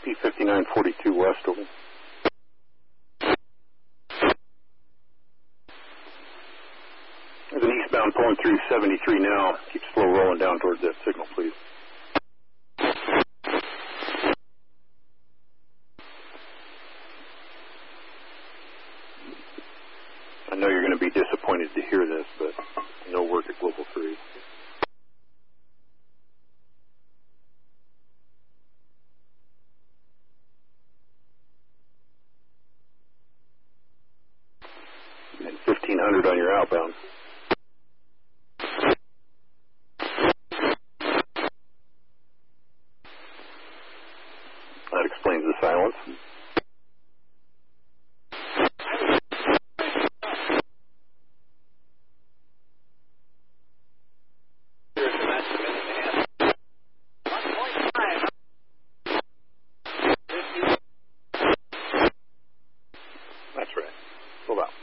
P5942 West, over. There's an eastbound pulling through 73 now. Keep slow rolling down towards that signal, please. I know you're going to be disappointed to hear this, but no work at Global 3. And 1500 on your outbound. That explains the silence. That's right. Hold on.